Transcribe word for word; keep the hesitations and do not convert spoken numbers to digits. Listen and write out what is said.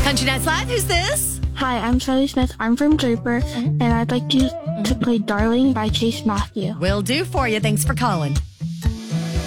Country Nights Live, who's this? Hi, I'm Charlie Smith. I'm from Draper, and I'd like you to play Darling by Chase Matthew. Will do for you. Thanks for calling.